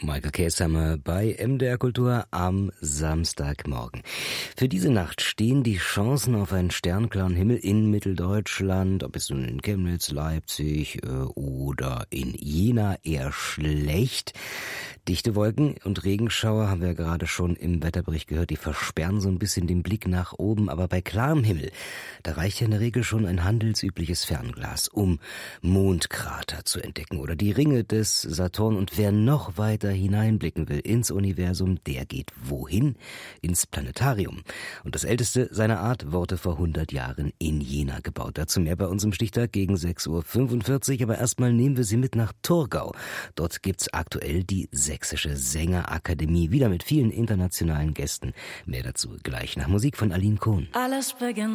Michael Käshammer bei MDR Kultur am Samstagmorgen. Für diese Nacht stehen die Chancen auf einen sternklaren Himmel in Mitteldeutschland, ob es nun in Chemnitz, Leipzig oder in Jena, eher schlecht. Dichte Wolken und Regenschauer haben wir gerade schon im Wetterbericht gehört, die versperren so ein bisschen den Blick nach oben, aber bei klarem Himmel, da reicht ja in der Regel schon ein handelsübliches Fernglas, um Mondkrater zu entdecken oder die Ringe des Saturn. Und wer noch weiter hineinblicken will ins Universum, der geht wohin? Ins Planetarium. Und das älteste seiner Art wurde vor 100 Jahren in Jena gebaut. Dazu mehr bei uns im Stichtag gegen 6.45 Uhr. Aber erstmal nehmen wir Sie mit nach Thurgau. Dort gibt's aktuell die Sächsische Sängerakademie, wieder mit vielen internationalen Gästen. Mehr dazu gleich nach Musik von Aline Kohn. Alles beginnt